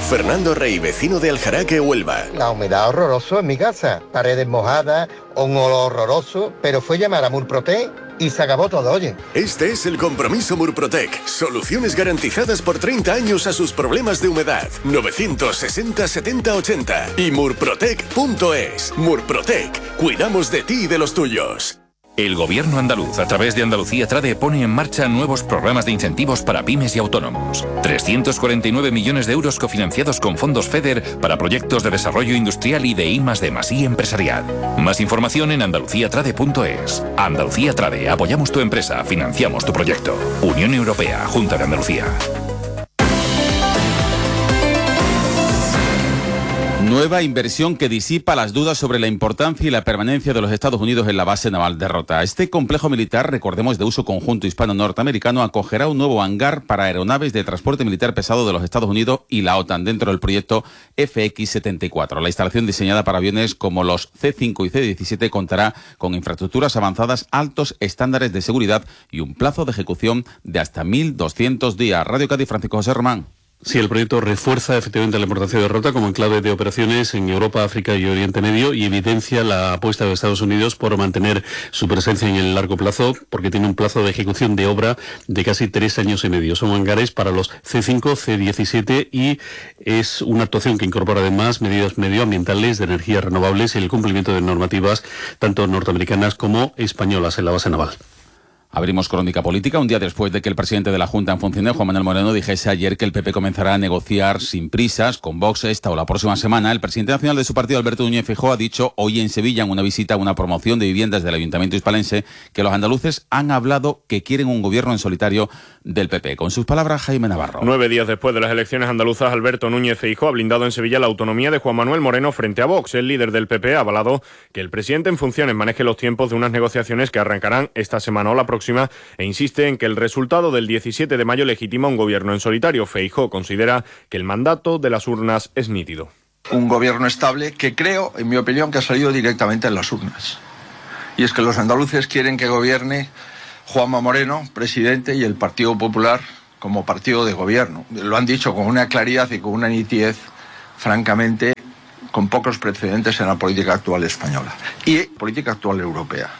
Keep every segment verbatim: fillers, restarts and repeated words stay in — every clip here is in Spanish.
Fernando Rey, vecino de Aljaraque, Huelva. La humedad horroroso en mi casa, paredes mojadas, un olor horroroso, pero fue llamar a Murprotec y se acabó todo, oye. Este es el compromiso Murprotec. Soluciones garantizadas por treinta años a sus problemas de humedad. novecientos sesenta setenta ochenta y murprotec punto es. Murprotec. Cuidamos de ti y de los tuyos. El Gobierno andaluz, a través de Andalucía Trade, pone en marcha nuevos programas de incentivos para pymes y autónomos. trescientos cuarenta y nueve millones de euros cofinanciados con fondos FEDER para proyectos de desarrollo industrial y de I más D más I empresarial. Más información en andalucía trade punto es. Andalucía Trade, apoyamos tu empresa, financiamos tu proyecto. Unión Europea, Junta de Andalucía. Nueva inversión que disipa las dudas sobre la importancia y la permanencia de los Estados Unidos en la base naval de Rota. Este complejo militar, recordemos, de uso conjunto hispano-norteamericano, acogerá un nuevo hangar para aeronaves de transporte militar pesado de los Estados Unidos y la OTAN dentro del proyecto F X setenta y cuatro. La instalación, diseñada para aviones como los C cinco y C diecisiete, contará con infraestructuras avanzadas, altos estándares de seguridad y un plazo de ejecución de hasta mil doscientos días. Radio Cádiz, Francisco José Román. Sí, el proyecto refuerza efectivamente la importancia de Rota como enclave de operaciones en Europa, África y Oriente Medio y evidencia la apuesta de Estados Unidos por mantener su presencia en el largo plazo, porque tiene un plazo de ejecución de obra de casi tres años y medio. Son hangares para los C cinco, C diecisiete y es una actuación que incorpora además medidas medioambientales, de energías renovables y el cumplimiento de normativas tanto norteamericanas como españolas en la base naval. Abrimos crónica política un día después de que el presidente de la Junta en funciones, Juan Manuel Moreno, dijese ayer que el P P comenzará a negociar sin prisas con Vox esta o la próxima semana. El presidente nacional de su partido, Alberto Núñez Feijóo, ha dicho hoy en Sevilla, en una visita a una promoción de viviendas del Ayuntamiento hispalense, que los andaluces han hablado que quieren un gobierno en solitario del P P. Con sus palabras, Jaime Navarro. Nueve días después de las elecciones andaluzas, Alberto Núñez Feijóo ha blindado en Sevilla la autonomía de Juan Manuel Moreno frente a Vox. El líder del P P ha avalado que el presidente en funciones maneje los tiempos de unas negociaciones que arrancarán esta semana o la próxima e insiste en que el resultado del diecisiete de mayo legitima un gobierno en solitario. Feijóo considera que el mandato de las urnas es nítido. Un gobierno estable que creo, en mi opinión, que ha salido directamente en las urnas. Y es que los andaluces quieren que gobierne Juanma Moreno, presidente, y el Partido Popular como partido de gobierno. Lo han dicho con una claridad y con una nitidez, francamente, con pocos precedentes en la política actual española y política actual europea.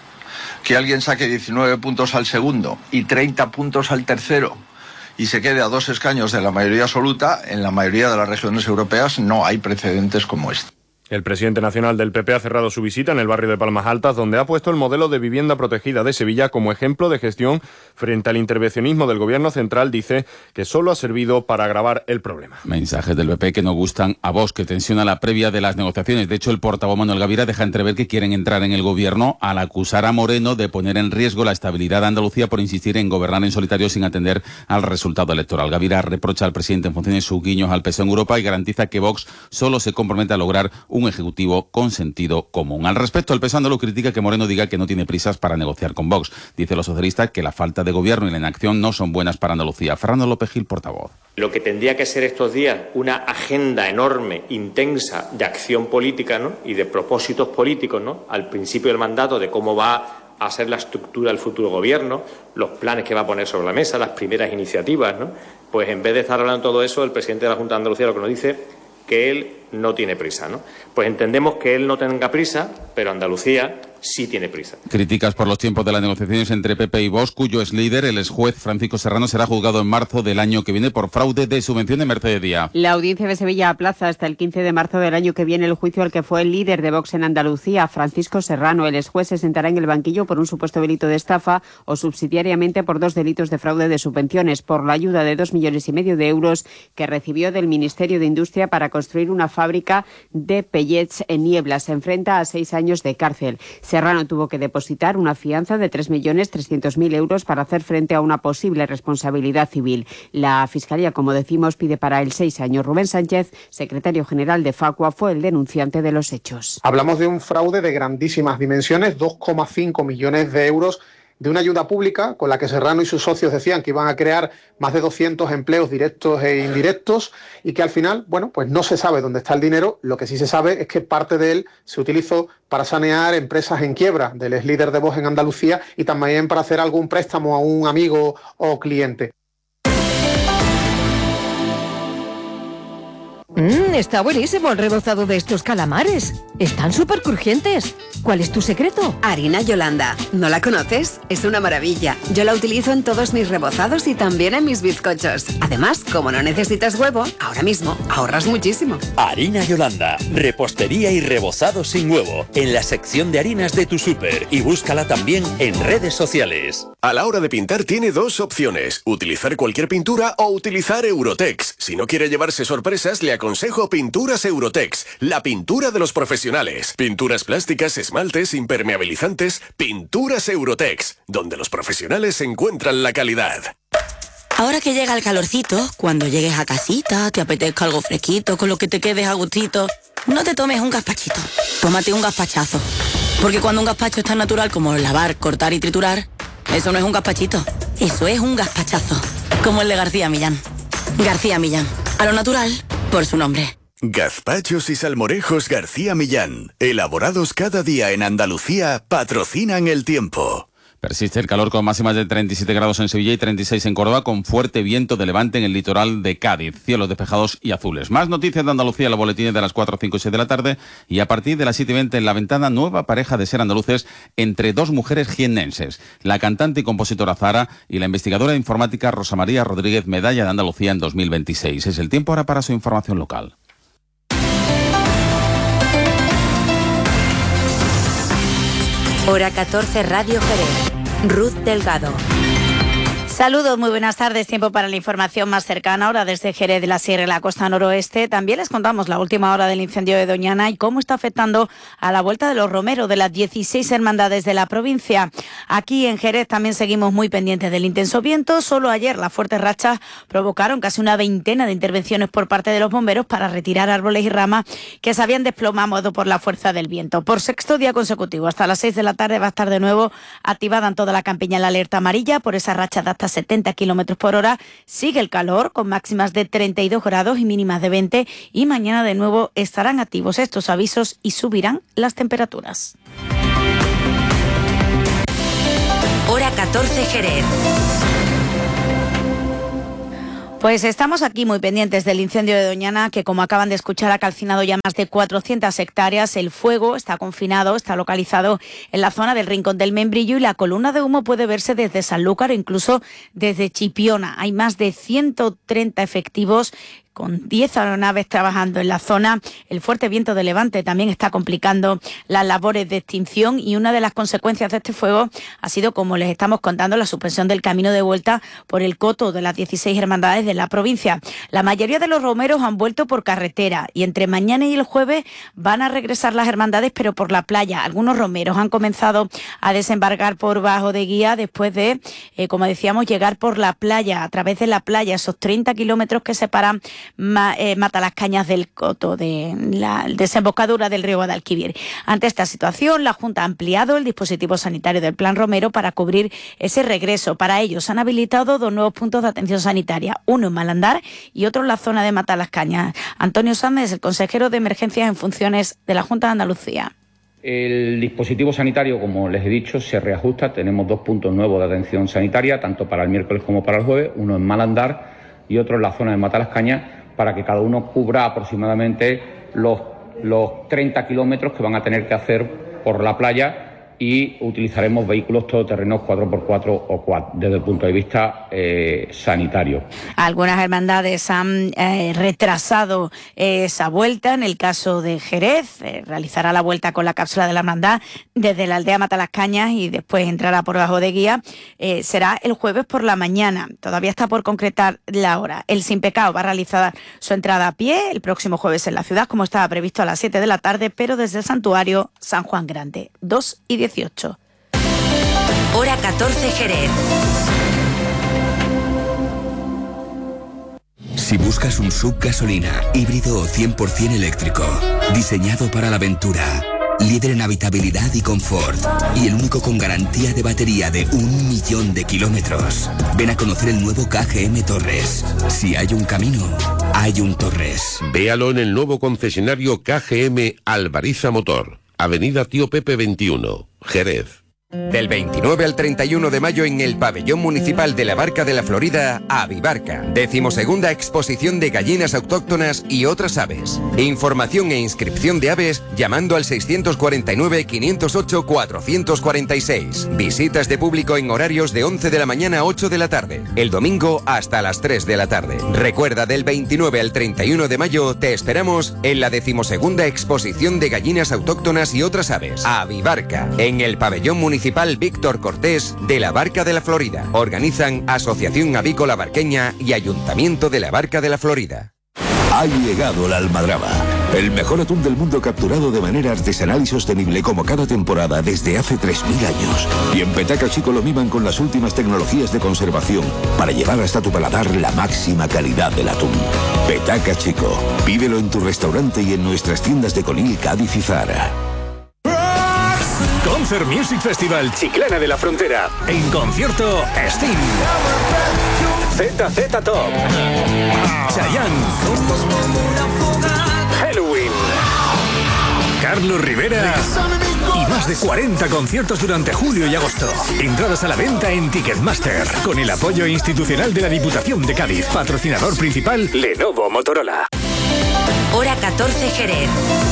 Que alguien saque diecinueve puntos al segundo y treinta puntos al tercero y se quede a dos escaños de la mayoría absoluta, en la mayoría de las regiones europeas no hay precedentes como este. El presidente nacional del P P ha cerrado su visita en el barrio de Palmas Altas, donde ha puesto el modelo de vivienda protegida de Sevilla como ejemplo de gestión frente al intervencionismo del gobierno central. Dice que solo ha servido para agravar el problema. Mensajes del P P que no gustan a Vox, que tensiona la previa de las negociaciones. De hecho, el portavoz Manuel Gavira deja entrever que quieren entrar en el gobierno al acusar a Moreno de poner en riesgo la estabilidad de Andalucía por insistir en gobernar en solitario sin atender al resultado electoral. Gavira reprocha al presidente en funciones sus guiños al P S O E en Europa y garantiza que Vox solo se compromete a lograr un ejecutivo con sentido común. Al respecto, el P S O E andaluz critica que Moreno diga que no tiene prisas para negociar con Vox. Dice los socialistas que la falta de gobierno y la inacción no son buenas para Andalucía. Fernando López Gil, portavoz. Lo que tendría que ser estos días una agenda enorme, intensa, de acción política, ¿no?, y de propósitos políticos, ¿no?, al principio del mandato, de cómo va a ser la estructura del futuro gobierno, los planes que va a poner sobre la mesa, las primeras iniciativas, ¿no? Pues en vez de estar hablando de todo eso, el presidente de la Junta de Andalucía lo que nos dice que él no tiene prisa, ¿no? Pues entendemos que él no tenga prisa, pero Andalucía sí tiene prisa. Críticas por los tiempos de las negociaciones entre P P y Vox, cuyo ex líder, el ex juez Francisco Serrano, será juzgado en marzo del año que viene por fraude de subvenciones. Mercedes Díaz. La audiencia de Sevilla aplaza hasta el quince de marzo del año que viene el juicio al que fue el líder de Vox en Andalucía, Francisco Serrano. El ex juez se sentará en el banquillo por un supuesto delito de estafa o subsidiariamente por dos delitos de fraude de subvenciones, por la ayuda de dos millones y medio de euros que recibió del Ministerio de Industria para construir una fábrica de pellets en Niebla. Se enfrenta a seis años de cárcel. Serrano tuvo que depositar una fianza de tres millones trescientos mil euros para hacer frente a una posible responsabilidad civil. La Fiscalía, como decimos, pide para él seis años. Rubén Sánchez, secretario general de Facua, fue el denunciante de los hechos. Hablamos de un fraude de grandísimas dimensiones, dos coma cinco millones de euros, de una ayuda pública con la que Serrano y sus socios decían que iban a crear más de doscientos empleos directos e indirectos y que al final, bueno, pues no se sabe dónde está el dinero. Lo que sí se sabe es que parte de él se utilizó para sanear empresas en quiebra del ex líder de Vox en Andalucía y también para hacer algún préstamo a un amigo o cliente. Está buenísimo el rebozado de estos calamares. Están súper crujientes. ¿Cuál es tu secreto? Harina Yolanda. ¿No la conoces? Es una maravilla. Yo la utilizo en todos mis rebozados y también en mis bizcochos. Además, como no necesitas huevo, ahora mismo ahorras muchísimo. Harina Yolanda. Repostería y rebozado sin huevo. En la sección de harinas de tu súper. Y búscala también en redes sociales. A la hora de pintar tiene dos opciones. Utilizar cualquier pintura o utilizar Eurotex. Si no quiere llevarse sorpresas, le aconsejo Pinturas Eurotex, la pintura de los profesionales. Pinturas plásticas, esmaltes, impermeabilizantes. Pinturas Eurotex, donde los profesionales encuentran la calidad. Ahora que llega el calorcito, cuando llegues a casita, te apetezca algo fresquito, con lo que te quedes a gustito, no te tomes un gazpachito, tómate un gazpachazo. Porque cuando un gazpacho es tan natural como lavar, cortar y triturar, eso no es un gazpachito, eso es un gazpachazo. Como el de García Millán. García Millán, a lo natural, por su nombre. Gazpachos y salmorejos García Millán, elaborados cada día en Andalucía, patrocinan el tiempo. Persiste el calor con máximas de treinta y siete grados en Sevilla y treinta y seis en Córdoba, con fuerte viento de levante en el litoral de Cádiz. Cielos despejados y azules. Más noticias de Andalucía en los boletines de las cuatro, cinco y seis de la tarde. Y a partir de las siete y veinte en La Ventana, nueva pareja de ser andaluces entre dos mujeres jiennenses. La cantante y compositora Zara y la investigadora de informática Rosa María Rodríguez, medalla de Andalucía en dos mil veintiséis. Es el tiempo ahora para su información local. Hora catorce, Radio Jerez. Ruth Delgado. Saludos, muy buenas tardes. Tiempo para la información más cercana ahora desde Jerez de la Sierra y la costa noroeste. También les contamos la última hora del incendio de Doñana y cómo está afectando a la vuelta de los romeros de las dieciséis hermandades de la provincia. Aquí en Jerez también seguimos muy pendientes del intenso viento. Solo ayer las fuertes rachas provocaron casi una veintena de intervenciones por parte de los bomberos para retirar árboles y ramas que se habían desplomado por la fuerza del viento. Por sexto día consecutivo, hasta las seis de la tarde va a estar de nuevo activada en toda la campiña la alerta amarilla por esa racha de hasta setenta kilómetros por hora. Sigue el calor con máximas de treinta y dos grados y mínimas de veinte, y mañana de nuevo estarán activos estos avisos y subirán las temperaturas. Hora catorce, Jerez. Pues estamos aquí muy pendientes del incendio de Doñana, que como acaban de escuchar ha calcinado ya más de cuatrocientas hectáreas. El fuego está confinado, está localizado en la zona del Rincón del Membrillo y la columna de humo puede verse desde Sanlúcar o incluso desde Chipiona. Hay más de ciento treinta efectivos con diez aeronaves trabajando en la zona. El fuerte viento de levante también está complicando las labores de extinción y una de las consecuencias de este fuego ha sido, como les estamos contando, la suspensión del camino de vuelta por el coto de las dieciséis hermandades de la provincia. La mayoría de los romeros han vuelto por carretera y entre mañana y el jueves van a regresar las hermandades, pero por la playa. Algunos romeros han comenzado a desembarcar por Bajo de Guía después de, eh, como decíamos, llegar por la playa, a través de la playa, esos treinta kilómetros que separan Ma, eh, Matalascañas del coto, de la desembocadura del río Guadalquivir. Ante esta situación, la Junta ha ampliado el dispositivo sanitario del Plan Romero para cubrir ese regreso. Para ello, se han habilitado dos nuevos puntos de atención sanitaria, uno en Malandar y otro en la zona de Matalascañas. Antonio Sández, el consejero de Emergencias en funciones de la Junta de Andalucía. El dispositivo sanitario, como les he dicho, se reajusta. Tenemos dos puntos nuevos de atención sanitaria, tanto para el miércoles como para el jueves, uno en Malandar y otro en la zona de Matalascañas, para que cada uno cubra aproximadamente los, los treinta kilómetros que van a tener que hacer por la playa, y utilizaremos vehículos todoterrenos cuatro por cuatro o quad desde el punto de vista eh, sanitario. Algunas hermandades han eh, retrasado eh, esa vuelta. En el caso de Jerez, eh, realizará la vuelta con la cápsula de la hermandad desde la aldea Matalascañas y después entrará por Bajo de Guía. Eh, será el jueves por la mañana. Todavía está por concretar la hora. El Sin Pecado va a realizar su entrada a pie el próximo jueves en la ciudad, como estaba previsto, a las siete de la tarde, pero desde el santuario San Juan Grande, dos y dieciocho. Hora catorce, Jerez. Si buscas un sub gasolina, híbrido o cien por ciento eléctrico, diseñado para la aventura, líder en habitabilidad y confort, y el único con garantía de batería de un millón de kilómetros, ven a conocer el nuevo K G M Torres. Si hay un camino, hay un Torres. Véalo en el nuevo concesionario K G M Alvariza Motor, Avenida Tío Pepe veintiuno, Jerez. Del veintinueve al treinta y uno de mayo en el Pabellón Municipal de la Barca de la Florida, Avibarca. Decimosegunda exposición de gallinas autóctonas y otras aves. Información e inscripción de aves llamando al seiscientos cuarenta y nueve, quinientos ocho, cuatrocientos cuarenta y seis. Visitas de público en horarios de once de la mañana a ocho de la tarde. El domingo hasta las tres de la tarde. Recuerda, del veintinueve al treinta y uno de mayo te esperamos en la decimosegunda exposición de gallinas autóctonas y otras aves. Avibarca, en el Pabellón Municipal Víctor Cortés de la Barca de la Florida. Organizan Asociación Avícola Barqueña y Ayuntamiento de la Barca de la Florida. Ha llegado la almadraba, el mejor atún del mundo capturado de manera artesanal y sostenible como cada temporada desde hace tres mil años. Y en Petaca Chico lo miman con las últimas tecnologías de conservación para llevar hasta tu paladar la máxima calidad del atún. Petaca Chico, pídelo en tu restaurante y en nuestras tiendas de Conil, Cádiz y Zara. Concert Music Festival Chiclana de la Frontera. En concierto, Sting, Z Z Top, Chayanne, Halloween, Carlos Rivera y más de cuarenta conciertos durante julio y agosto. Entradas a la venta en Ticketmaster, con el apoyo institucional de la Diputación de Cádiz. Patrocinador principal, Lenovo Motorola. Hora catorce Jerez.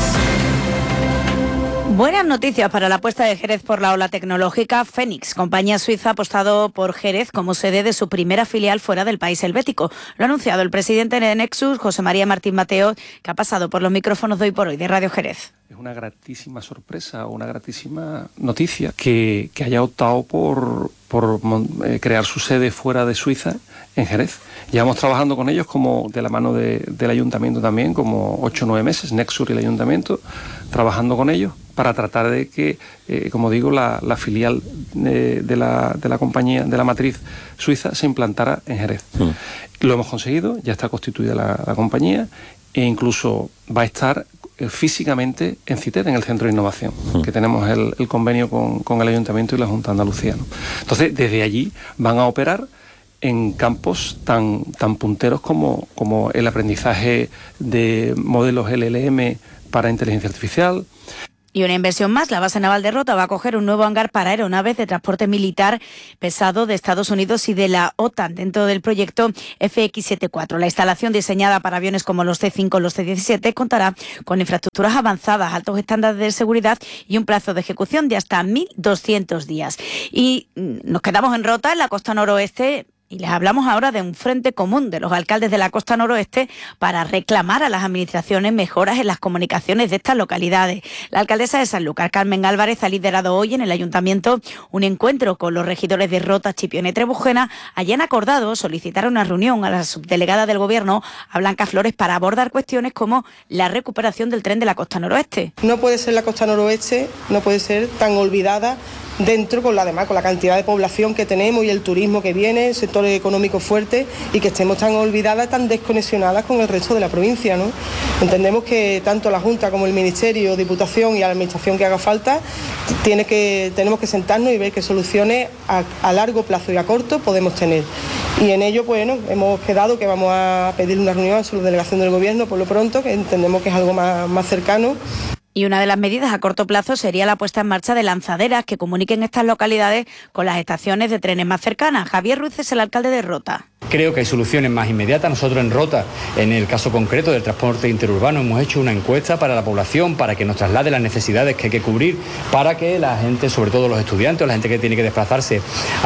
Buenas noticias para la apuesta de Jerez por la ola tecnológica. Fénix, compañía suiza, ha apostado por Jerez como sede de su primera filial fuera del país helvético. Lo ha anunciado el presidente de Nexus, José María Martín Mateo, que ha pasado por los micrófonos de Hoy por Hoy de Radio Jerez. Es una gratísima sorpresa, una gratísima noticia que, que haya optado por, por eh, crear su sede fuera de Suiza, en Jerez. Llevamos trabajando con ellos como de la mano de, del ayuntamiento también, como ocho o nueve meses, Nexus y el ayuntamiento, trabajando con ellos para tratar de que, eh, como digo, la, la filial de, de, la, de la compañía, de la matriz suiza, se implantara en Jerez. Mm. Lo hemos conseguido, ya está constituida la, la compañía e incluso va a estar eh, físicamente en CITED, en el Centro de Innovación, mm. que tenemos el, el convenio con, con el Ayuntamiento y la Junta de Andalucía, ¿no? Entonces, desde allí van a operar en campos tan, tan punteros como, como el aprendizaje de modelos L L M para inteligencia artificial. Y una inversión más, la base naval de Rota va a acoger un nuevo hangar para aeronaves de transporte militar pesado de Estados Unidos y de la OTAN dentro del proyecto F X setenta y cuatro. La instalación, diseñada para aviones como los C cinco o los C diecisiete, contará con infraestructuras avanzadas, altos estándares de seguridad y un plazo de ejecución de hasta mil doscientos días. Y nos quedamos en Rota, en la costa noroeste. Y les hablamos ahora de un frente común de los alcaldes de la costa noroeste para reclamar a las administraciones mejoras en las comunicaciones de estas localidades. La alcaldesa de Sanlúcar, Carmen Álvarez, ha liderado hoy en el ayuntamiento un encuentro con los regidores de Rota, Chipiona y Trebujena. Allí han acordado solicitar una reunión a la subdelegada del Gobierno, a Blanca Flores, para abordar cuestiones como la recuperación del tren de la costa noroeste. No puede ser la costa noroeste, no puede ser tan olvidada dentro con la demás, con la cantidad de población que tenemos y el turismo que viene, el sector económico fuerte, y que estemos tan olvidadas, tan desconexionadas con el resto de la provincia, ¿no? Entendemos que tanto la Junta como el Ministerio, Diputación y a la Administración que haga falta, tiene que, tenemos que sentarnos y ver qué soluciones a, a largo plazo y a corto podemos tener. Y en ello, bueno, hemos quedado que vamos a pedir una reunión a su delegación del Gobierno por lo pronto, que entendemos que es algo más, más cercano. Y una de las medidas a corto plazo sería la puesta en marcha de lanzaderas que comuniquen estas localidades con las estaciones de trenes más cercanas. Javier Ruiz es el alcalde de Rota. Creo que hay soluciones más inmediatas. Nosotros en Rota, en el caso concreto del transporte interurbano, hemos hecho una encuesta para la población, para que nos traslade las necesidades que hay que cubrir, para que la gente, sobre todo los estudiantes o la gente que tiene que desplazarse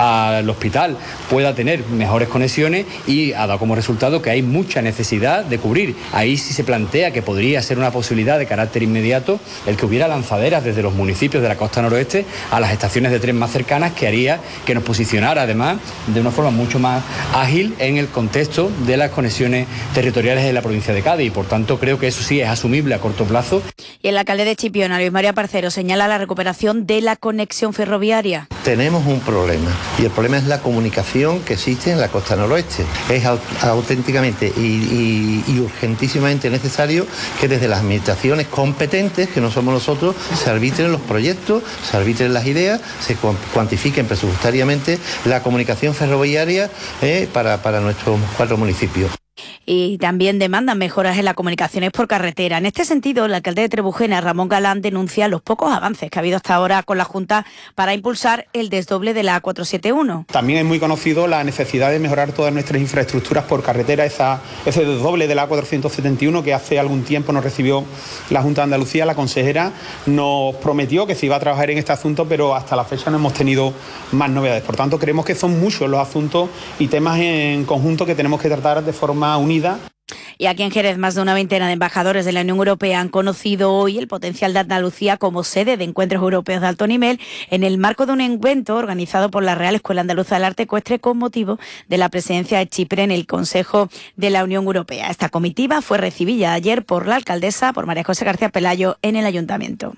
al hospital, pueda tener mejores conexiones, y ha dado como resultado que hay mucha necesidad de cubrir. Ahí sí se plantea que podría ser una posibilidad de carácter inmediato el que hubiera lanzaderas desde los municipios de la costa noroeste a las estaciones de tren más cercanas, que haría que nos posicionara además de una forma mucho más ágil en el contexto de las conexiones territoriales de la provincia de Cádiz, y por tanto creo que eso sí es asumible a corto plazo. Y el alcalde de Chipiona, Luis María Parcero, señala la recuperación de la conexión ferroviaria. Tenemos un problema, y el problema es la comunicación que existe en la costa noroeste. Es auténticamente y, y, y urgentísimamente necesario que desde las administraciones competentes, que no somos nosotros, se arbitren los proyectos, se arbitren las ideas, se cuantifiquen presupuestariamente la comunicación ferroviaria eh, para, para nuestros cuatro municipios. Y también demandan mejoras en las comunicaciones por carretera. En este sentido, el alcalde de Trebujena, Ramón Galán, denuncia los pocos avances que ha habido hasta ahora con la Junta para impulsar el desdoble de la A cuatrocientos setenta y uno. También es muy conocido la necesidad de mejorar todas nuestras infraestructuras por carretera, esa, ese desdoble de la A cuatrocientos setenta y uno que hace algún tiempo nos recibió la Junta de Andalucía. La consejera nos prometió que se iba a trabajar en este asunto, pero hasta la fecha no hemos tenido más novedades. Por tanto, creemos que son muchos los asuntos y temas en conjunto que tenemos que tratar de forma unida. Y aquí en Jerez, más de una veintena de embajadores de la Unión Europea han conocido hoy el potencial de Andalucía como sede de encuentros europeos de alto nivel en el marco de un evento organizado por la Real Escuela Andaluza del Arte Ecuestre con motivo de la presidencia de Chipre en el Consejo de la Unión Europea. Esta comitiva fue recibida ayer por la alcaldesa, por María José García Pelayo, en el Ayuntamiento.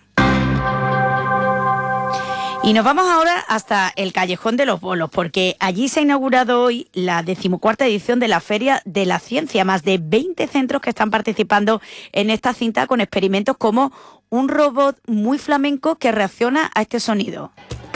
Y nos vamos ahora hasta el Callejón de los Bolos, porque allí se ha inaugurado hoy la decimocuarta edición de la Feria de la Ciencia. Más de veinte centros que están participando en esta cinta con experimentos como un robot muy flamenco que reacciona a este sonido.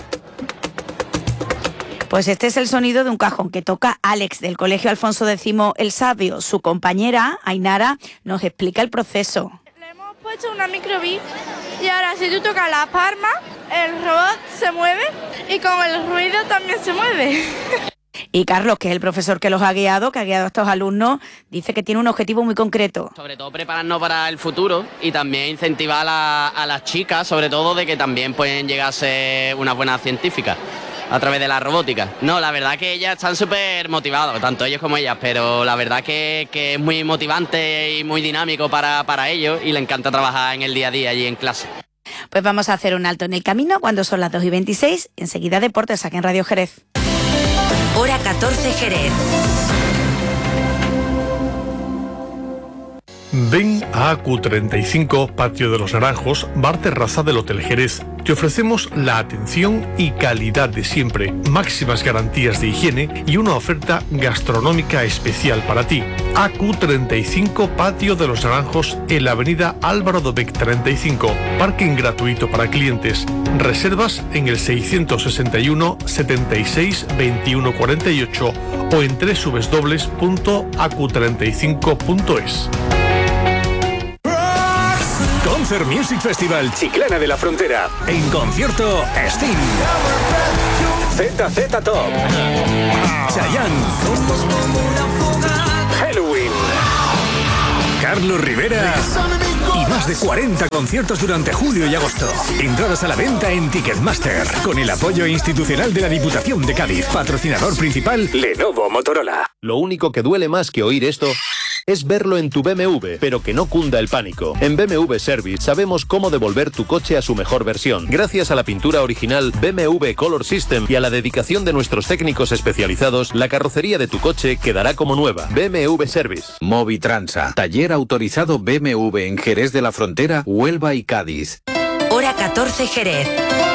Pues este es el sonido de un cajón que toca Alex, del Colegio Alfonso X el Sabio. Su compañera, Ainara, nos explica el proceso. Le hemos puesto una microbit y ahora si tú tocas las palmas, el robot se mueve y con el ruido también se mueve. Y Carlos, que es el profesor que los ha guiado, que ha guiado a estos alumnos, dice que tiene un objetivo muy concreto. Sobre todo prepararnos para el futuro y también incentivar a, la, a las chicas, sobre todo de que también pueden llegar a ser unas buenas científicas a través de la robótica. No, la verdad que ellas están súper motivadas, tanto ellos como ellas, pero la verdad que, que es muy motivante y muy dinámico para, para ellos y le encanta trabajar en el día a día allí en clase. Pues vamos a hacer un alto en el camino cuando son las dos y veintiséis. Enseguida deportes aquí en Radio Jerez. Hora catorce Jerez. Ven a A Q treinta y cinco, Patio de los Naranjos, bar terraza del Hotel Jerez. Te ofrecemos la atención y calidad de siempre, máximas garantías de higiene y una oferta gastronómica especial para ti. A Q treinta y cinco, Patio de los Naranjos, en la avenida Álvaro Dobech treinta y cinco. Parking gratuito para clientes. Reservas en el seiscientos sesenta y uno, setenta y seis, veintiuno cuarenta y ocho o en doble u doble u doble u punto a q treinta y cinco punto es. Concert Music Festival Chiclana de la Frontera. En concierto, Sting, Z Z Top, Chayanne, Halloween, Carlos Rivera y más de cuarenta conciertos durante julio y agosto. Entradas a la venta en Ticketmaster, con el apoyo institucional de la Diputación de Cádiz. Patrocinador principal, Lenovo Motorola. Lo único que duele más que oír esto es verlo en tu B M W, pero que no cunda el pánico. En B M W Service sabemos cómo devolver tu coche a su mejor versión. Gracias a la pintura original B M W Color System y a la dedicación de nuestros técnicos especializados, la carrocería de tu coche quedará como nueva. B M W Service. Movitransa, taller autorizado B M W en Jerez de la Frontera, Huelva y Cádiz. Hora catorce Jerez.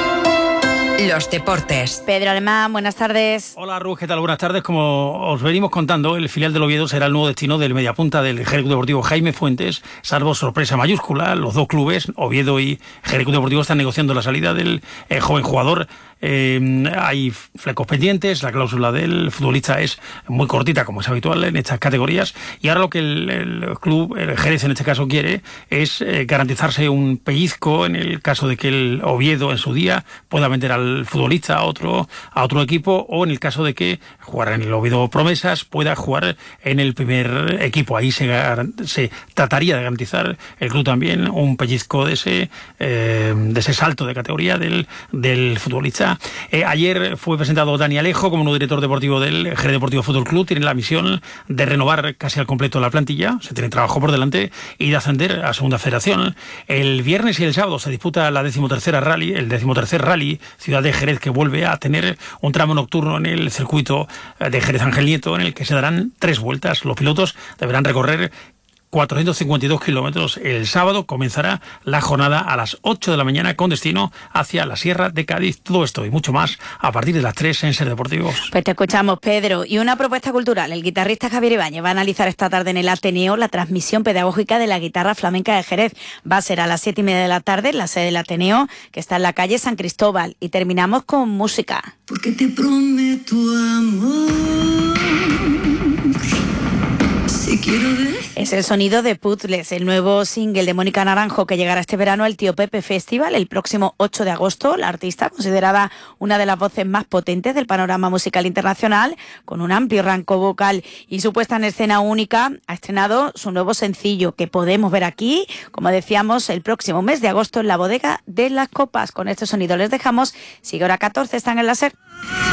Los deportes. Pedro Alemán, buenas tardes. Hola, Ruth, ¿qué tal? Buenas tardes. Como os venimos contando, el filial del Oviedo será el nuevo destino del mediapunta del Jerez Deportivo Jaime Fuentes, salvo sorpresa mayúscula. Los dos clubes, Oviedo y Jerez Deportivo, están negociando la salida del eh, joven jugador. Eh, hay flecos pendientes, la cláusula del futbolista es muy cortita, como es habitual en estas categorías, y ahora lo que el, el club, el Jerez en este caso, quiere es eh, garantizarse un pellizco en el caso de que el Oviedo en su día pueda vender al futbolista a otro, a otro equipo, o en el caso de que jugara en el Oviedo Promesas pueda jugar en el primer equipo. Ahí se, se trataría de garantizar el club también un pellizco de ese, eh, de ese salto de categoría del, del futbolista. Eh, ayer fue presentado Dani Alejo como nuevo director deportivo del Jerez Deportivo Fútbol Club. Tiene la misión de renovar casi al completo la plantilla, se tiene trabajo por delante, y de ascender a Segunda Federación. El viernes y el sábado se disputa la decimotercera rally, el decimotercer rally Ciudad de Jerez, que vuelve a tener un tramo nocturno en el circuito de Jerez Ángel Nieto, en el que se darán tres vueltas. Los pilotos deberán recorrer cuatrocientos cincuenta y dos kilómetros. El sábado comenzará la jornada a las ocho de la mañana con destino hacia la Sierra de Cádiz. Todo esto y mucho más a partir de las tres en Ser Deportivos. Pues te escuchamos, Pedro. Y una propuesta cultural. El guitarrista Javier Ibáñez va a analizar esta tarde en el Ateneo la transmisión pedagógica de la guitarra flamenca de Jerez. Va a ser a las siete y media de la tarde en la sede del Ateneo, que está en la calle San Cristóbal. Y terminamos con música. Porque te prometo amor. Si quiero decir. Es el sonido de Puzzles, el nuevo single de Mónica Naranjo que llegará este verano al Tío Pepe Festival el próximo ocho de agosto. La artista, considerada una de las voces más potentes del panorama musical internacional, con un amplio rango vocal y su puesta en escena única, ha estrenado su nuevo sencillo que podemos ver aquí, como decíamos, el próximo mes de agosto en la Bodega de las Copas. Con este sonido les dejamos. Sigue Hora catorce, están en la SER.